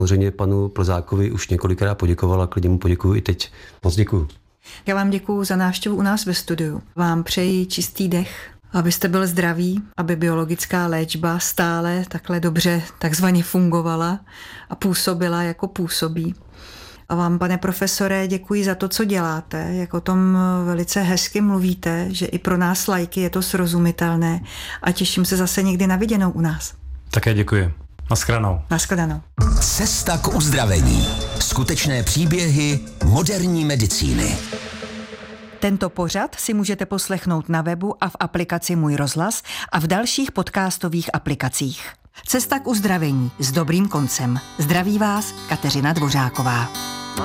Samozřejmě panu Plzákovi už několikrát poděkovala, klidně mu poděkuju i teď. Moc děkuju. Já vám děkuju za návštěvu u nás ve studiu. Vám přeji čistý dech, abyste byl zdravý, aby biologická léčba stále takhle dobře takzvaně fungovala a působila, jako působí. A vám, pane profesore, děkuji za to, co děláte, jak o tom velice hezky mluvíte, že i pro nás lajky je to srozumitelné a těším se zase někdy na viděnou u nás. Také děkuji. Naschledanou. Naschledanou. Cesta k uzdravení. Skutečné příběhy moderní medicíny. Tento pořad si můžete poslechnout na webu a v aplikaci Můj rozhlas a v dalších podcastových aplikacích. Cesta k uzdravení s dobrým koncem. Zdraví vás Kateřina Dvořáková.